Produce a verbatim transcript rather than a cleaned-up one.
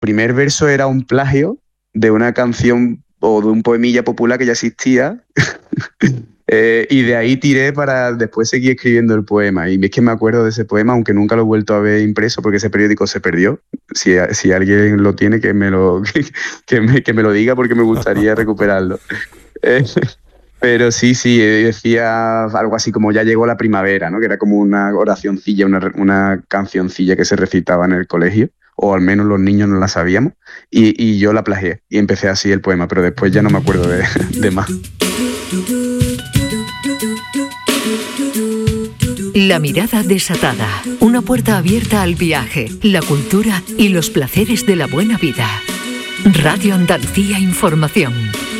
primer verso era un plagio de una canción o de un poemilla popular que ya existía. Eh, y de ahí tiré para después seguir escribiendo el poema. Y es que me acuerdo de ese poema, aunque nunca lo he vuelto a ver impreso porque ese periódico se perdió. Si, si alguien lo tiene, que me lo, que, que me, que me lo diga porque me gustaría recuperarlo. Eh, pero sí, sí, decía algo así como ya llegó la primavera, ¿no? Que era como una oracioncilla, una, una cancioncilla que se recitaba en el colegio, o al menos los niños no la sabíamos. Y, y yo la plagié y empecé así el poema, pero después ya no me acuerdo de, de más. La mirada desatada, una puerta abierta al viaje, la cultura y los placeres de la buena vida. Radio Andalucía Información.